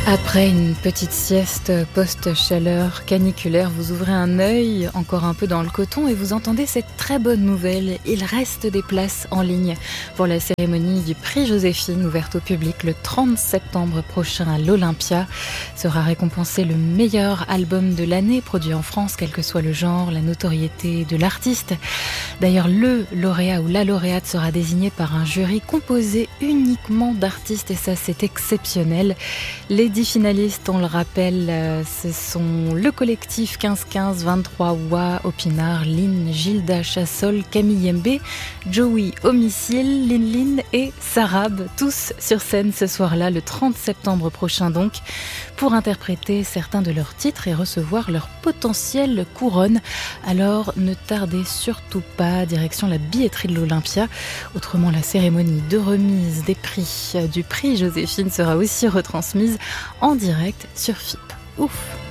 Après une petite sieste post-chaleur caniculaire, vous ouvrez un œil encore un peu dans le coton et vous entendez cette très bonne nouvelle. Il reste des places en ligne pour la cérémonie du prix Joséphine ouverte au public le 30 septembre prochain à l'Olympia. Sera récompensé le meilleur album de l'année produit en France, quel que soit le genre, la notoriété de l'artiste. D'ailleurs, le lauréat ou la lauréate sera désigné par un jury composé uniquement d'artistes et ça c'est exceptionnel. Les 10 finalistes, on le rappelle, ce sont le collectif 1515, 23 Wa, Opinard, Lynn, Gilda Chassol, Camille Yembe, Joey Homicile, Lin Lin et Sarab, tous sur scène ce soir-là, le 30 septembre prochain donc, pour interpréter certains de leurs titres et recevoir leur potentielle couronne. Alors ne tardez surtout pas, direction la billetterie de l'Olympia. Autrement, la cérémonie de remise des prix du prix Joséphine sera aussi retransmise en direct sur FIP. Ouf!